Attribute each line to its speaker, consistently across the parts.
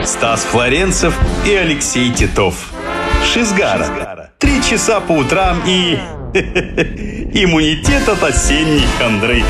Speaker 1: Стас Флоренцев и Алексей Титов. Шизгара. 3 часа по утрам и иммунитет от осенней хандры.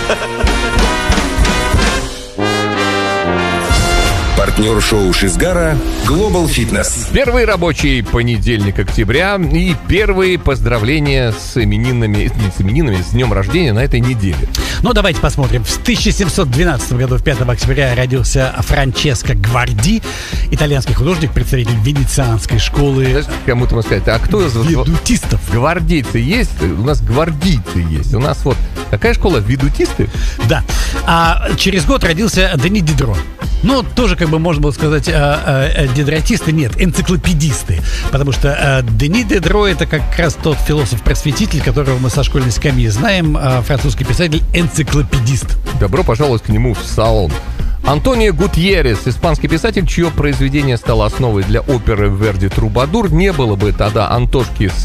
Speaker 2: Партнер шоу Шизгара Global Fitness.
Speaker 3: Первый рабочий понедельник октября и первые поздравления с именинами, с днем рождения на этой неделе.
Speaker 4: Ну, давайте посмотрим. В 1712 году, в 5 октября, родился Франческо Гварди, итальянский художник, представитель венецианской школы.
Speaker 3: Знаешь, кому-то можно сказать, а кто из
Speaker 4: ведутистов?
Speaker 3: Гвардейцы есть? У нас гвардейцы есть. У нас вот какая школа? Ведутисты?
Speaker 4: Да. А через год родился Дени Дидро. Ну, тоже, как бы можно было сказать, дидратисты, нет, энциклопедисты. Потому что Дени Дидро — это как раз тот философ-просветитель, которого мы со школьной скамьи знаем, французский писатель, энциклопедист.
Speaker 3: Добро пожаловать к нему в салон. Антонио Гутьеррес, испанский писатель, чье произведение стало основой для оперы Верди «Трубадур». Не было бы тогда Антошки с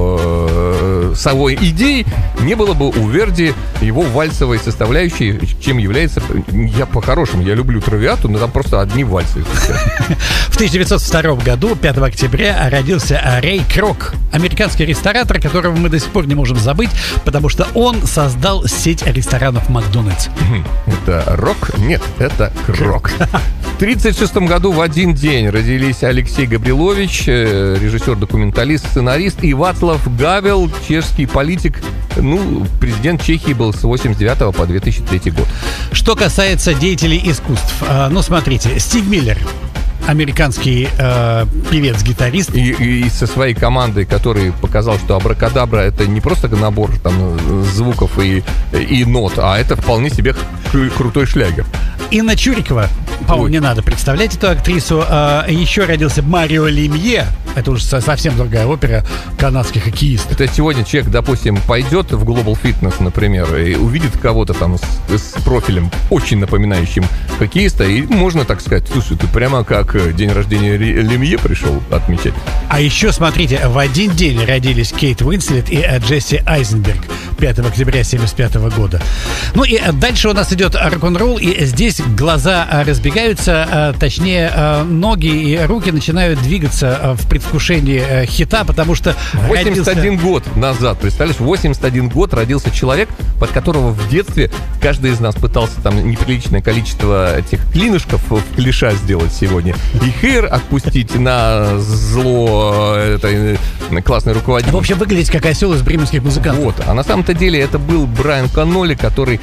Speaker 3: его совой идеей, не было бы у Верди его вальсовой составляющей, чем является... Я по-хорошему, я люблю травиату, но там просто одни вальсы.
Speaker 4: В 1902 году, 5 октября, родился Рэй Крок, американский ресторатор, которого мы до сих пор не можем забыть, потому что он создал сеть ресторанов «Макдональдс».
Speaker 3: Это рок? Нет, это крок. В 1936 году в один день родились Алексей Габрилович, режиссер-документалист, сценарист, и Вацлав Гавел, чешский политик. Ну, президент Чехии был с 1989 по 2003 год.
Speaker 4: Что касается деятелей искусств, ну, смотрите, Стив Миллер, американский певец-гитарист.
Speaker 3: И со своей командой, который показал, что абракадабра — это не просто набор там звуков и нот, а это вполне себе крутой шлягер.
Speaker 4: Инна Чурикова, по-моему, не надо представлять эту актрису. Еще родился Марио Лемье. Это уже совсем другая опера, канадский хоккеист.
Speaker 3: Это сегодня человек, допустим, пойдет в Global Fitness, например, и увидит кого-то там с профилем, очень напоминающим хоккеиста, и можно так сказать: слушай, ты прямо как день рождения Лемье пришел отмечать.
Speaker 4: А еще, смотрите, в один день родились Кейт Уинслет и Джесси Айзенберг, 5 октября 1975 года. Ну и дальше у нас идет рок-н-ролл, и здесь глаза разбегаются, точнее, ноги и руки начинают двигаться в предвкушении хита, потому что
Speaker 3: 81 год назад, представляешь, 81 год родился человек, под которого в детстве каждый из нас пытался там неприличное количество этих клинышков в клиша сделать сегодня. И хейр отпустить на зло этой классной руководитель.
Speaker 4: В общем, выглядеть как осел из бременских музыкантов.
Speaker 3: Вот. А на самом-то деле это был Брайан Коннолли, который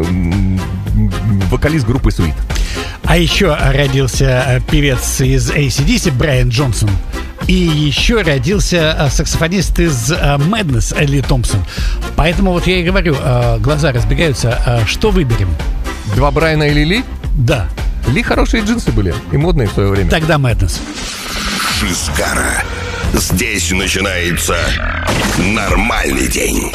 Speaker 3: вокалист группы Sweet.
Speaker 4: А еще родился певец из AC/DC Брайан Джонсон. И еще родился саксофонист из Madness Элли Томпсон. Поэтому вот я и говорю, глаза разбегаются. Что выберем?
Speaker 3: 2 Брайана и Ли?
Speaker 4: Да.
Speaker 3: Ли хорошие джинсы были и модные в свое время.
Speaker 4: Тогда Madness.
Speaker 2: Шизгара. Здесь начинается нормальный день.